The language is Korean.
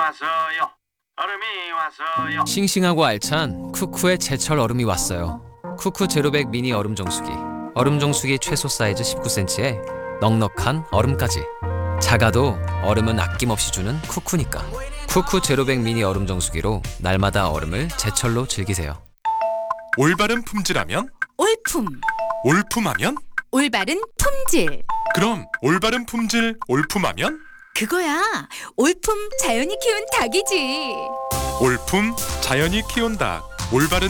왔어요. 얼음이 왔어요. 싱싱하고 알찬 쿠쿠의 제철 얼음이 왔어요. 쿠쿠 제로백 미니 얼음 정수기. 얼음 정수기 최소 사이즈 19cm에 넉넉한 얼음까지. 작아도 얼음은 아낌없이 주는 쿠쿠니까. 쿠쿠 제로백 미니 얼음 정수기로 날마다 얼음을 제철로 즐기세요. 올바른 품질하면? 올품, 올품하면? 올바른 품질. 그럼 올바른 품질 올품하면? 그거야. 올품 자연이 키운 닭이지. 올품 자연이 키운 닭. 올바른